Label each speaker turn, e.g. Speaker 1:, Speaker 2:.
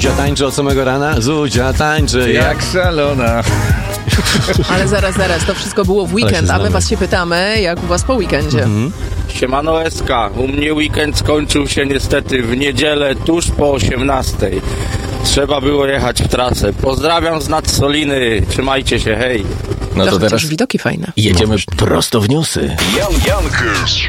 Speaker 1: Zuzia tańczy od samego rana? Zuzia tańczy
Speaker 2: Jak salona.
Speaker 3: Ale zaraz, to wszystko było w weekend, a my was się pytamy, jak u was po weekendzie.
Speaker 4: Siemano SK, u mnie weekend skończył się niestety w niedzielę tuż po 18:00. Trzeba było jechać w trasę. Pozdrawiam z Nadsoliny, trzymajcie się, hej.
Speaker 2: No to teraz
Speaker 3: widoki fajne.
Speaker 2: jedziemy prosto w newsy.